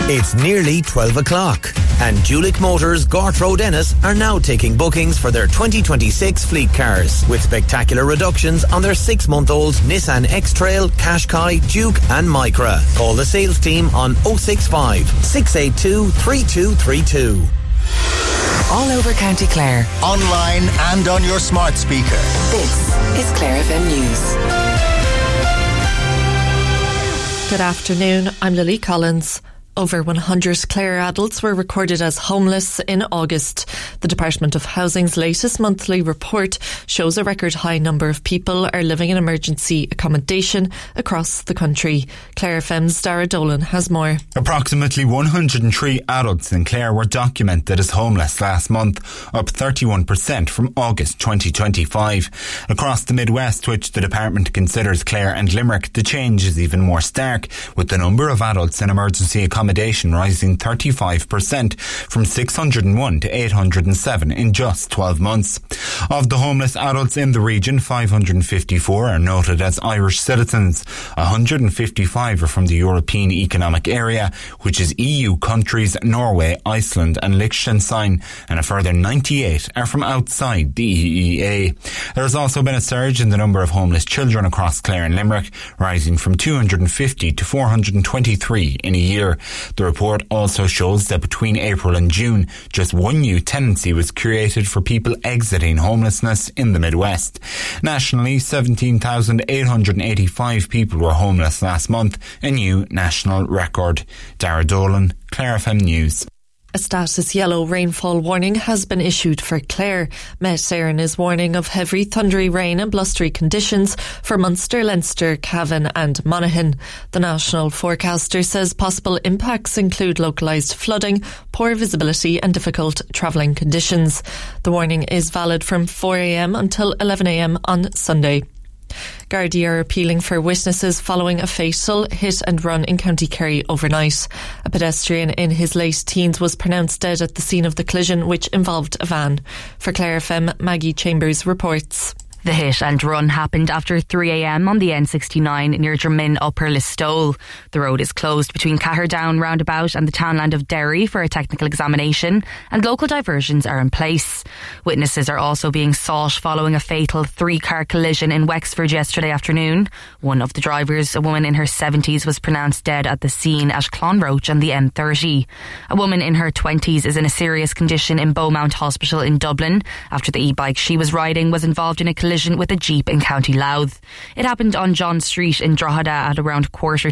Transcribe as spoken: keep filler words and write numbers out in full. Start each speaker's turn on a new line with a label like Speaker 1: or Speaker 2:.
Speaker 1: It's nearly twelve o'clock and Julick Motors, Gort Road Ennis are now taking bookings for their twenty twenty-six fleet cars with spectacular reductions on their six-month-old Nissan X-Trail, Qashqai, Duke and Micra. Call the sales team on oh six five, six eight two, three two three two.
Speaker 2: All over County Clare.
Speaker 3: Online and on your smart speaker.
Speaker 2: This is Clare F M News.
Speaker 4: Good afternoon, I'm Lily Collins. Over one hundred Clare adults were recorded as homeless in August. The Department of Housing's latest monthly report shows a record high number of people are living in emergency accommodation across the country. Clare F M's Dara Dolan has more.
Speaker 5: Approximately one hundred three adults in Clare were documented as homeless last month, up thirty-one percent from August twenty twenty-five. Across the Midwest, which the department considers Clare and Limerick, the change is even more stark, with the number of adults in emergency accommodation Accommodation rising thirty-five percent from six hundred one to eight hundred seven in just twelve months. Of the homeless adults in the region, five hundred fifty-four are noted as Irish citizens. one hundred fifty-five are from the European Economic Area, which is E U countries Norway, Iceland and Liechtenstein, and a further ninety-eight are from outside the E E A. There has also been a surge in the number of homeless children across Clare and Limerick, rising from two hundred fifty to four hundred twenty-three in a year. The report also shows that between April and June, just one new tenancy was created for people exiting homelessness in the Midwest. Nationally, seventeen thousand eight hundred eighty-five people were homeless last month, a new national record. Dara Dolan, Clare F M News.
Speaker 4: A status yellow rainfall warning has been issued for Clare. Met Éireann is warning of heavy thundery rain and blustery conditions for Munster, Leinster, Cavan and Monaghan. The national forecaster says possible impacts include localised flooding, poor visibility and difficult travelling conditions. The warning is valid from four a m until eleven a m on Sunday. Gardaí are appealing for witnesses following a fatal hit and run in County Kerry overnight. A pedestrian in his late teens was pronounced dead at the scene of the collision, which involved a van. For Clare F M, Maggie Chambers reports.
Speaker 6: The hit and run happened after three a m on the N sixty-nine near Drammin Upper Listowel. The road is closed between Caherdown roundabout and the townland of Derry for a technical examination, and local diversions are in place. Witnesses are also being sought following a fatal three-car collision in Wexford yesterday afternoon. One of the drivers, a woman in her seventies, was pronounced dead at the scene at Clonroach and the N thirty. A woman in her twenties is in a serious condition in Beaumont Hospital in Dublin after the e-bike she was riding was involved in a collision with a Jeep in County Louth. It happened on John Street in Drogheda at around quarter